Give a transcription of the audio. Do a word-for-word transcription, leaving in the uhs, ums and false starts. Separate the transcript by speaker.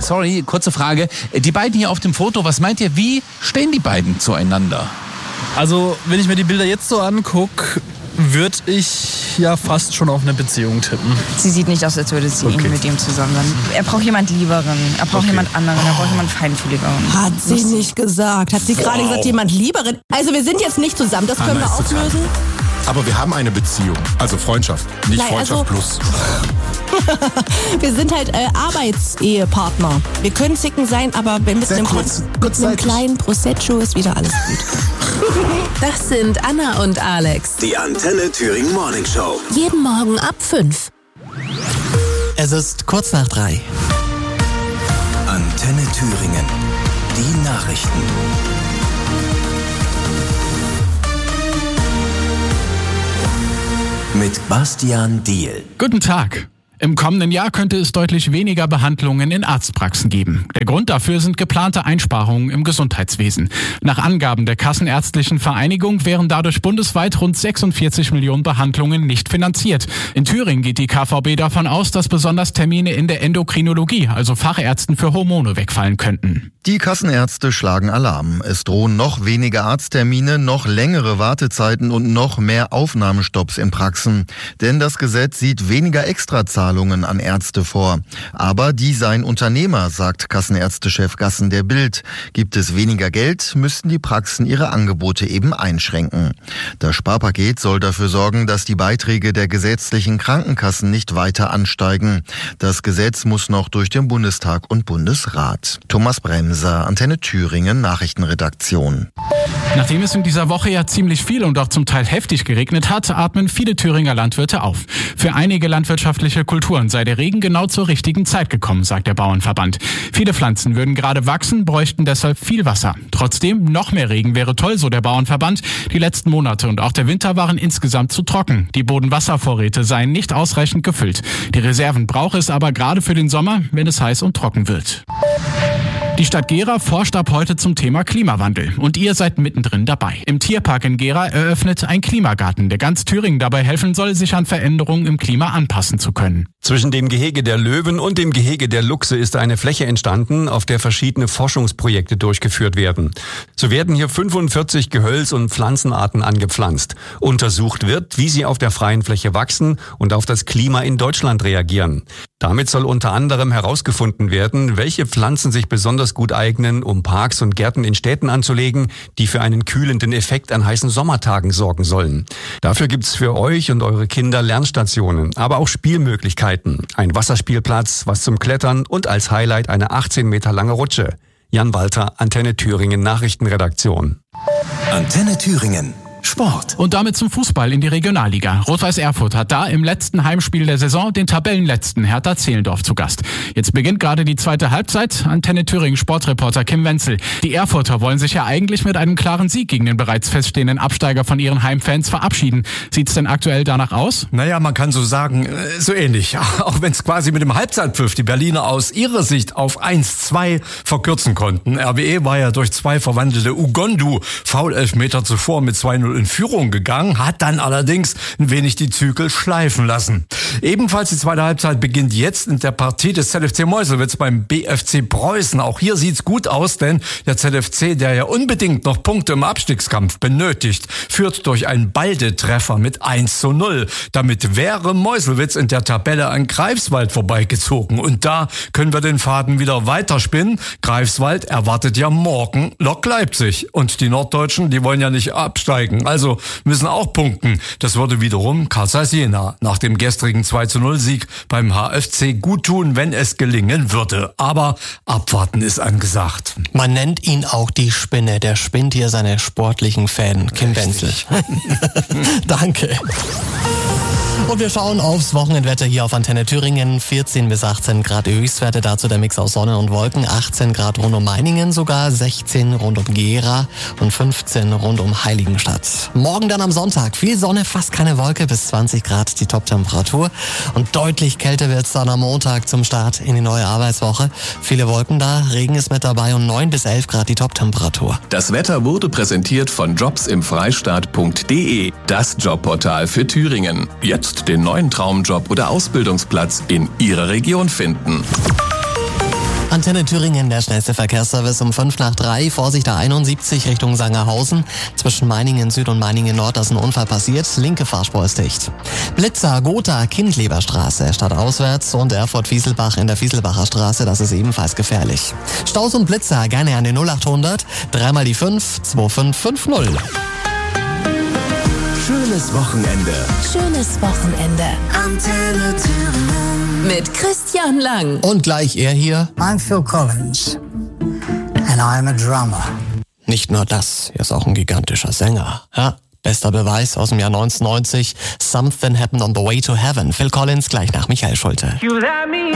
Speaker 1: sorry, kurze Frage. Die beiden hier auf dem Foto, was meint ihr, wie stehen die beiden zueinander?
Speaker 2: Also, wenn ich mir die Bilder jetzt so angucke, würde ich ja fast schon auf eine Beziehung tippen.
Speaker 3: Sie sieht nicht aus, als würde sie
Speaker 2: Okay.
Speaker 3: ihn mit ihm zusammen sein. Er braucht jemand Lieberen, er braucht
Speaker 2: Okay.
Speaker 3: jemand anderen, er braucht jemand Feinfühligeren.
Speaker 4: Hat sie nicht gesagt. Hat sie gerade
Speaker 5: Wow.
Speaker 4: gesagt, jemand Lieberen? Also wir sind jetzt nicht zusammen, das können wir
Speaker 5: Anna ist total-
Speaker 4: auflösen.
Speaker 5: Aber wir haben eine Beziehung, also Freundschaft, nicht
Speaker 4: Nein,
Speaker 5: Freundschaft
Speaker 4: also-
Speaker 5: plus.
Speaker 4: Wir sind halt äh, Arbeitsehepartner. Wir können zicken sein, aber mit
Speaker 5: Sehr
Speaker 4: einem,
Speaker 5: kurz,
Speaker 4: mit einem
Speaker 5: kurzzeitig.
Speaker 4: kleinen Prosecco ist wieder alles gut.
Speaker 6: Das sind Anna und Alex.
Speaker 7: Die Antenne Thüringen Morning Show.
Speaker 6: Jeden Morgen ab fünf.
Speaker 8: Es ist kurz nach drei.
Speaker 7: Antenne Thüringen. Die Nachrichten. Mit Bastian Diehl.
Speaker 9: Guten Tag. Im kommenden Jahr könnte es deutlich weniger Behandlungen in Arztpraxen geben. Der Grund dafür sind geplante Einsparungen im Gesundheitswesen. Nach Angaben der Kassenärztlichen Vereinigung wären dadurch bundesweit rund sechsundvierzig Millionen Behandlungen nicht finanziert. In Thüringen geht die K V B davon aus, dass besonders Termine in der Endokrinologie, also Fachärzten für Hormone, wegfallen könnten.
Speaker 10: Die Kassenärzte schlagen Alarm. Es drohen noch weniger Arzttermine, noch längere Wartezeiten und noch mehr Aufnahmestopps in Praxen. Denn das Gesetz sieht weniger Extrazahlungen an Ärzte vor. Aber die seien Unternehmer, sagt Kassenärztechef Gassen der Bild. Gibt es weniger Geld, müssten die Praxen ihre Angebote eben einschränken. Das Sparpaket soll dafür sorgen, dass die Beiträge der gesetzlichen Krankenkassen nicht weiter ansteigen. Das Gesetz muss noch durch den Bundestag und Bundesrat. Thomas Bremser, Antenne Thüringen, Nachrichtenredaktion.
Speaker 9: Nachdem es in dieser Woche ja ziemlich viel und auch zum Teil heftig geregnet hat, atmen viele Thüringer Landwirte auf. Für einige landwirtschaftliche Kulturen sei der Regen genau zur richtigen Zeit gekommen, sagt der Bauernverband. Viele Pflanzen würden gerade wachsen, bräuchten deshalb viel Wasser. Trotzdem, noch mehr Regen wäre toll, so der Bauernverband. Die letzten Monate und auch der Winter waren insgesamt zu trocken. Die Bodenwasservorräte seien nicht ausreichend gefüllt. Die Reserven braucht es aber gerade für den Sommer, wenn es heiß und trocken wird. Die Stadt Gera forscht ab heute zum Thema Klimawandel. Und ihr seid mittendrin dabei. Im Tierpark in Gera eröffnet ein Klimagarten, der ganz Thüringen dabei helfen soll, sich an Veränderungen im Klima anpassen zu können.
Speaker 11: Zwischen dem Gehege der Löwen und dem Gehege der Luchse ist eine Fläche entstanden, auf der verschiedene Forschungsprojekte durchgeführt werden. So werden hier fünfundvierzig Gehölz- und Pflanzenarten angepflanzt. Untersucht wird, wie sie auf der freien Fläche wachsen und auf das Klima in Deutschland reagieren. Damit soll unter anderem herausgefunden werden, welche Pflanzen sich besonders gut eignen, um Parks und Gärten in Städten anzulegen, die für einen kühlenden Effekt an heißen Sommertagen sorgen sollen. Dafür gibt's für euch und eure Kinder Lernstationen, aber auch Spielmöglichkeiten. Ein Wasserspielplatz, was zum Klettern und als Highlight eine achtzehn Meter lange Rutsche. Jan Walter, Antenne Thüringen Nachrichtenredaktion.
Speaker 7: Antenne Thüringen. Sport.
Speaker 9: Und damit zum Fußball in die Regionalliga. Rot-Weiß Erfurt hat da im letzten Heimspiel der Saison den Tabellenletzten Hertha Zehlendorf zu Gast. Jetzt beginnt gerade die zweite Halbzeit. Antenne Thüringen Sportreporter Kim Wenzel. Die Erfurter wollen sich ja eigentlich mit einem klaren Sieg gegen den bereits feststehenden Absteiger von ihren Heimfans verabschieden. Sieht's denn aktuell danach aus?
Speaker 12: Naja, man kann so sagen, so ähnlich. Auch wenn es quasi mit dem Halbzeitpfiff die Berliner aus ihrer Sicht auf eins zwei verkürzen konnten. R W E war ja durch zwei verwandelte Ugondu Foul-Elfmeter zuvor mit zwei null in Führung gegangen, hat dann allerdings ein wenig die Zügel schleifen lassen. Ebenfalls die zweite Halbzeit beginnt jetzt in der Partie des Z F C Meuselwitz beim B F C Preußen. Auch hier sieht's gut aus, denn der Z F C, der ja unbedingt noch Punkte im Abstiegskampf benötigt, führt durch einen Balde-Treffer mit eins zu null. Damit wäre Meuselwitz in der Tabelle an Greifswald vorbeigezogen. Und da können wir den Faden wieder weiterspinnen. Greifswald erwartet ja morgen Lok Leipzig. Und die Norddeutschen, die wollen ja nicht absteigen. Also müssen auch punkten. Das würde wiederum Carl Zeiss Jena nach dem gestrigen zwei zu null Sieg beim H F C gut tun, wenn es gelingen würde. Aber abwarten ist angesagt.
Speaker 8: Man nennt ihn auch die Spinne. Der spinnt hier seine sportlichen Fäden. Kim Wenzel. Danke. Und wir schauen aufs Wochenendwetter hier auf Antenne Thüringen. vierzehn bis achtzehn Grad Höchstwerte, dazu der Mix aus Sonne und Wolken. achtzehn Grad rund um Meiningen sogar, sechzehn rund um Gera und fünfzehn rund um Heiligenstadt. Morgen dann am Sonntag viel Sonne, fast keine Wolke, bis zwanzig Grad die Top-Temperatur. Und deutlich kälter wird's dann am Montag zum Start in die neue Arbeitswoche. Viele Wolken da, Regen ist mit dabei und neun bis elf Grad die Top-Temperatur.
Speaker 13: Das Wetter wurde präsentiert von jobs im freistaat punkt de, das Jobportal für Thüringen. Jetzt den neuen Traumjob oder Ausbildungsplatz in Ihrer Region finden.
Speaker 8: Antenne Thüringen, der schnellste Verkehrsservice um fünf nach drei. Vorsicht A einundsiebzig Richtung Sangerhausen. Zwischen Meiningen Süd und Meiningen Nord ist ein Unfall passiert. Linke Fahrspur ist dicht. Blitzer, Gotha, Kindleberstraße, stadtauswärts und Erfurt-Wieselbach in der Wieselbacher Straße. Das ist ebenfalls gefährlich. Staus und Blitzer gerne an den null achthundert. Dreimal die fünf, zwei fünf fünf null.
Speaker 7: Schönes Wochenende.
Speaker 6: Schönes Wochenende. Antenne Thüringen. Mit Christian Lang.
Speaker 8: Und gleich er hier.
Speaker 14: I'm Phil Collins. And I'm a drummer.
Speaker 8: Nicht nur das, er ist auch ein gigantischer Sänger. Ja, bester Beweis aus dem Jahr neunzehnhundertneunzig. Something Happened on the Way to Heaven. Phil Collins gleich nach Michael Schulte.